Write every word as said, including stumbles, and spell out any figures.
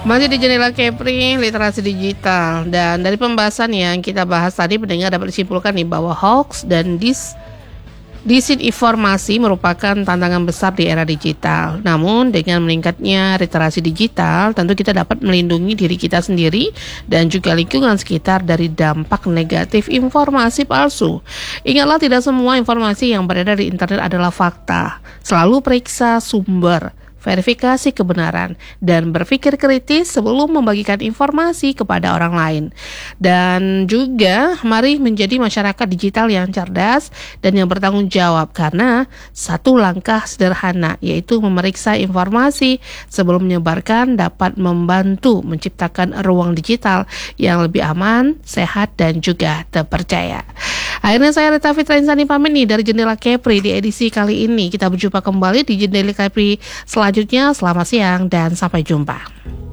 Masih di Jendela Kepri, literasi digital. Dan dari pembahasan yang kita bahas tadi, pendengar dapat disimpulkan nih bahwa hoax dan dis disinformasi merupakan tantangan besar di era digital. Namun dengan meningkatnya literasi digital, tentu kita dapat melindungi diri kita sendiri dan juga lingkungan sekitar dari dampak negatif informasi palsu. Ingatlah, tidak semua informasi yang beredar di internet adalah fakta. Selalu periksa sumber, verifikasi kebenaran, dan berpikir kritis sebelum membagikan informasi kepada orang lain. Dan juga mari menjadi masyarakat digital yang cerdas dan yang bertanggung jawab, karena satu langkah sederhana, yaitu memeriksa informasi sebelum menyebarkan, dapat membantu menciptakan ruang digital yang lebih aman, sehat, dan juga terpercaya. Akhirnya saya Rita Fitra Insani pamit nih dari Jendela Kepri di edisi kali ini. Kita berjumpa kembali di Jendela Kepri selanjutnya. Selamat siang dan sampai jumpa.